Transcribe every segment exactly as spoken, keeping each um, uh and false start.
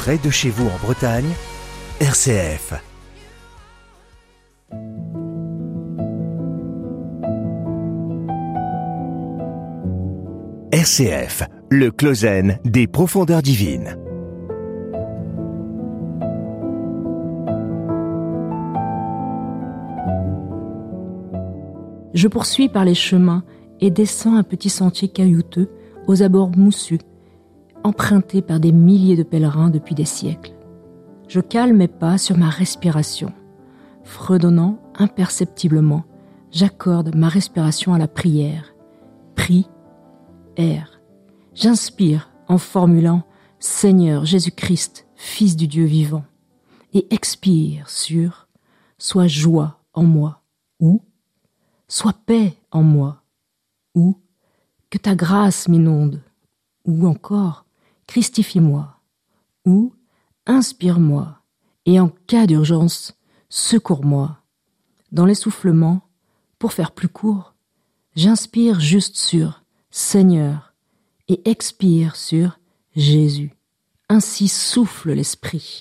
près de chez vous en Bretagne, R C F. R C F, le Closen des profondeurs divines. Je poursuis par les chemins et descends un petit sentier caillouteux aux abords moussus, emprunté par des milliers de pèlerins depuis des siècles. Je cale mes pas sur ma respiration. Fredonnant imperceptiblement, j'accorde ma respiration à la prière. Prie, air. J'inspire en formulant « Seigneur Jésus-Christ, Fils du Dieu vivant » et expire sur « Sois joie en moi » ou « Sois paix en moi » ou « Que ta grâce m'inonde » ou encore « Christifie-moi » ou « Inspire-moi » et en cas d'urgence, secours-moi. Dans l'essoufflement, pour faire plus court, j'inspire juste sur Seigneur et expire sur Jésus. Ainsi souffle l'esprit.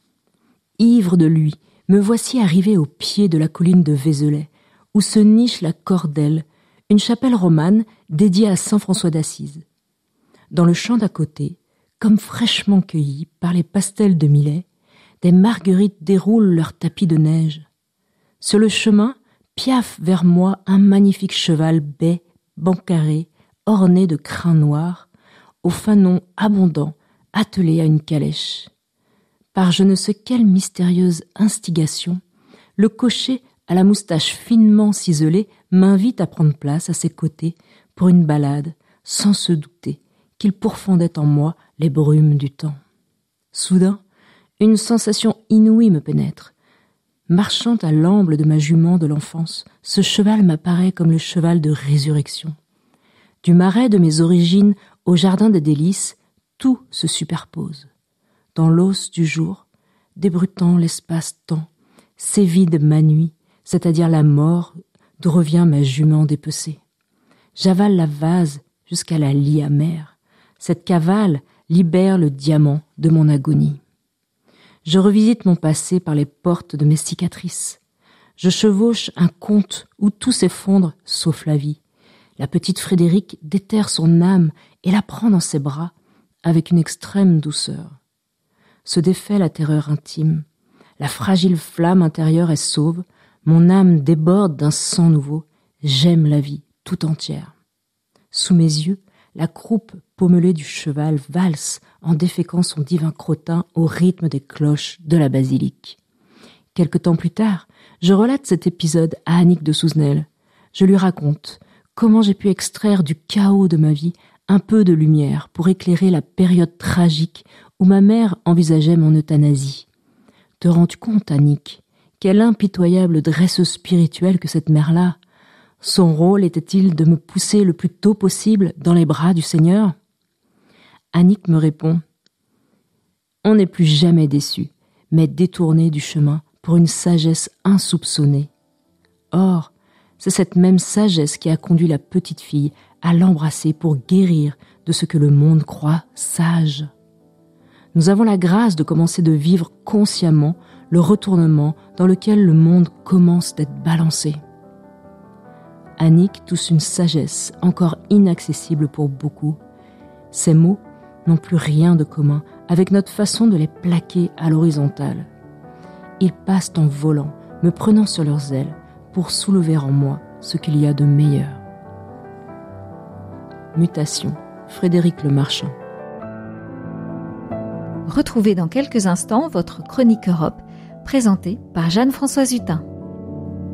Ivre de lui, me voici arrivé au pied de la colline de Vézelay, où se niche la Cordelle, une chapelle romane dédiée à saint François d'Assise. Dans le champ d'à côté, comme fraîchement cueillis par les pastels de Millet, des marguerites déroulent leur tapis de neige. Sur le chemin, piaffe vers moi un magnifique cheval bai, bancarré, orné de crins noirs, au fanon abondant, attelé à une calèche. Par je ne sais quelle mystérieuse instigation, le cocher à la moustache finement ciselée m'invite à prendre place à ses côtés pour une balade, sans se douter qu'il pourfondait en moi les brumes du temps. Soudain, une sensation inouïe me pénètre. Marchant à l'amble de ma jument de l'enfance, ce cheval m'apparaît comme le cheval de résurrection. Du marais de mes origines au jardin des délices, tout se superpose. Dans l'os du jour, débrutant l'espace-temps, s'évide ma nuit, c'est-à-dire la mort d'où revient ma jument dépecée. J'avale la vase jusqu'à la lie amère. Cette cavale libère le diamant de mon agonie. Je revisite mon passé par les portes de mes cicatrices. Je chevauche un conte où tout s'effondre sauf la vie. La petite Frédérique déterre son âme et la prend dans ses bras avec une extrême douceur. Se défait la terreur intime. La fragile flamme intérieure est sauve. Mon âme déborde d'un sang nouveau. J'aime la vie tout entière. Sous mes yeux, la croupe pommelée du cheval valse en déféquant son divin crottin au rythme des cloches de la basilique. Quelque temps plus tard, je relate cet épisode à Annick de Souzenel. Je lui raconte comment j'ai pu extraire du chaos de ma vie un peu de lumière pour éclairer la période tragique où ma mère envisageait mon euthanasie. Te rends-tu compte, Annick, quelle impitoyable dresseuse spirituelle que cette mère-là? Son rôle était-il de me pousser le plus tôt possible dans les bras du Seigneur? Annick me répond « On n'est plus jamais déçu, mais détourné du chemin pour une sagesse insoupçonnée. » Or, c'est cette même sagesse qui a conduit la petite fille à l'embrasser pour guérir de ce que le monde croit sage. Nous avons la grâce de commencer de vivre consciemment le retournement dans lequel le monde commence d'être balancé. Annick tousse une sagesse encore inaccessible pour beaucoup. Ces mots n'ont plus rien de commun avec notre façon de les plaquer à l'horizontale. Ils passent en volant, me prenant sur leurs ailes pour soulever en moi ce qu'il y a de meilleur. Mutation, Frédéric Le Marchand. Retrouvez dans quelques instants votre chronique Europe, présentée par Jeanne-Françoise Hutin.